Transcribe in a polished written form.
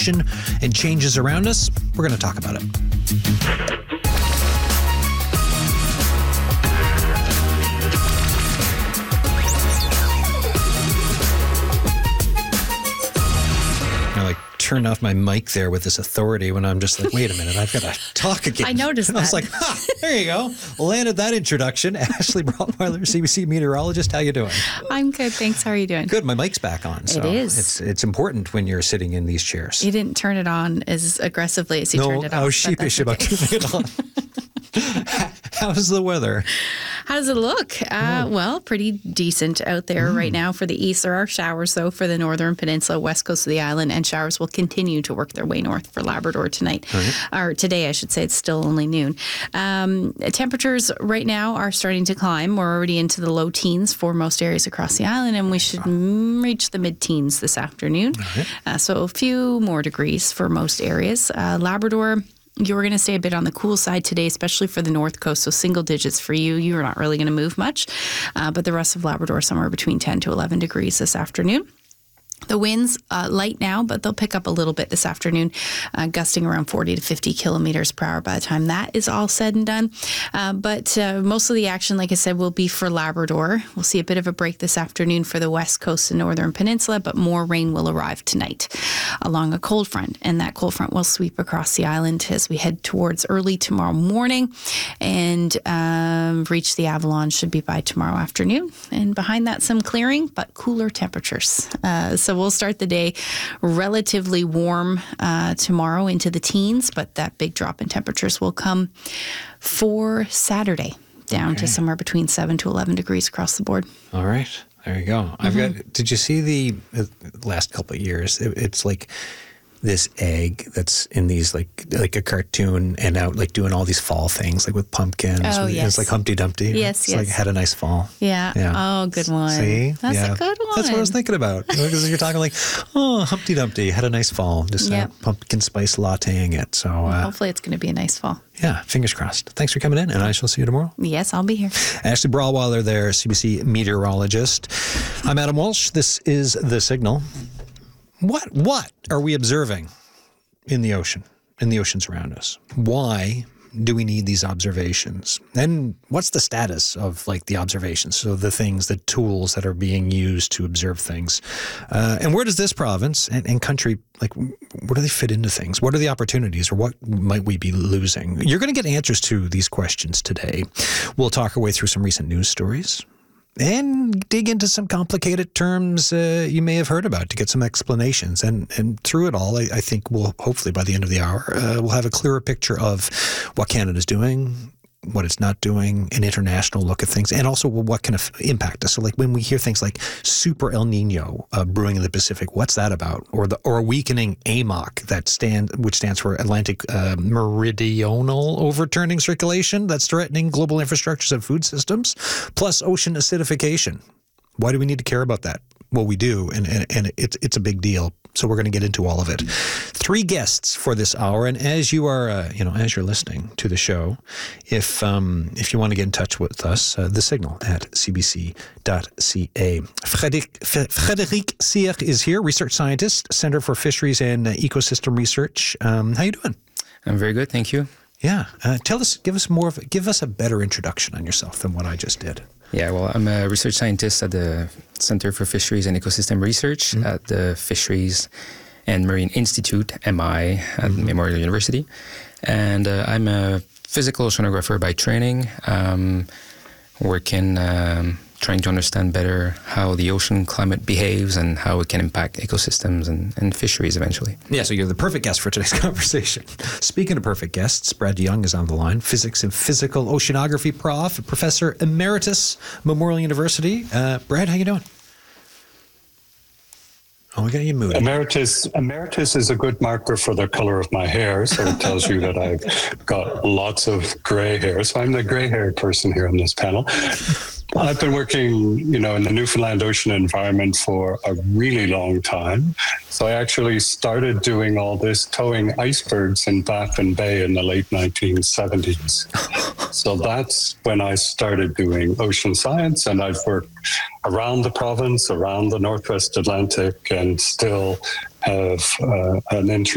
ocean and changes around us. We're going to talk about it. Turned off my mic there with this authority when I'm just like, wait a minute, I've got to talk again. I noticed that. I was like, there you go. Landed that introduction. Ashley Broadweiler, CBC meteorologist. How you doing? I'm good, thanks. How are you doing? Good. My mic's back on. So it is. It's important when you're sitting in these chairs. You didn't turn it on as aggressively as you turned it off. I was sheepish about turning it on. How's the weather? How does it look? Well, pretty decent out there right now for the east. There are showers, though, for the northern peninsula, west coast of the island, and showers will continue to work their way north for Labrador tonight. Or today, I should say. It's still only noon. Temperatures right now are starting to climb. We're already into the low teens for most areas across the island, and we should reach the mid-teens this afternoon. So a few more degrees for most areas. Labrador, you're going to stay a bit on the cool side today, especially for the north coast. So single digits for you. You're not really going to move much. But the rest of Labrador, somewhere between 10 to 11 degrees this afternoon. The winds light now, but they'll pick up a little bit this afternoon, gusting around 40 to 50 kilometers per hour by the time that is all said and done. But most of the action, like I said, will be for Labrador. We'll see a bit of a break this afternoon for the west coast and northern peninsula, but more rain will arrive tonight along a cold front. And that cold front will sweep across the island as we head towards early tomorrow morning and reach the Avalon should be by tomorrow afternoon. And behind that, some clearing, but cooler temperatures. So we'll start the day relatively warm tomorrow into the teens, but that big drop in temperatures will come for Saturday, down to somewhere between 7 to 11 degrees across the board. All right. There you go. I've got. Did you see the last couple of years? It's like this egg that's in these like a cartoon and out like doing all these fall things like with pumpkins. Oh, yes. It's like Humpty Dumpty. Yes, it's like had a nice fall. Yeah. Oh, good one. See? That's a good one. That's what I was thinking about. Because you're talking like, oh, Humpty Dumpty had a nice fall. Just pumpkin spice latteing it. So hopefully it's going to be a nice fall. Yeah, fingers crossed. Thanks for coming in, and I shall see you tomorrow. Yes, I'll be here. Ashley Broadweiler there, CBC meteorologist. I'm Adam Walsh. This is The Signal. What are we observing in the ocean, in the oceans around us? Why do we need these observations? And what's the status of like the observations? So the things, the tools that are being used to observe things. And where does this province and country, like, where do they fit into things? What are the opportunities or what might we be losing? You're going to get answers to these questions today. We'll talk our way through some recent news stories and dig into some complicated terms you may have heard about to get some explanations. And through it all, I think we'll hopefully by the end of the hour, we'll have a clearer picture of what Canada's doing, what it's not doing, an international look at things, and also what can impact us. So like when we hear things like super El Nino brewing in the Pacific, what's that about? Or a weakening AMOC which stands for Atlantic Meridional Overturning Circulation that's threatening global infrastructures and food systems, plus ocean acidification. Why do we need to care about that? Well, we do, and it's a big deal. So we're going to get into all of it. 3 guests for this hour, and as you are, as you're listening to the show, if you want to get in touch with us, The Signal at cbc.ca. Frédéric Siech is here, research scientist, Center for Fisheries and Ecosystem Research. How you doing? I'm very good, thank you. Yeah, give us a better introduction on yourself than what I just did. Yeah, well, I'm a research scientist at the Center for Fisheries and Ecosystem Research at the Fisheries and Marine Institute, MI, at Memorial University. And I'm a physical oceanographer by training, working, trying to understand better how the ocean climate behaves and how it can impact ecosystems and fisheries eventually. Yeah, so you're the perfect guest for today's conversation. Speaking of perfect guests, Brad Young is on the line, physics and physical oceanography prof, Professor Emeritus, Memorial University. Brad, how you doing? Oh, we got you moody. Emeritus is a good marker for the color of my hair, so it tells you that I've got lots of gray hair. So I'm the gray-haired person here on this panel. I've been working, in the Newfoundland ocean environment for a really long time. So I actually started doing all this towing icebergs in Baffin Bay in the late 1970s. So that's when I started doing ocean science, and I've worked around the province, around the Northwest Atlantic, and still have an interest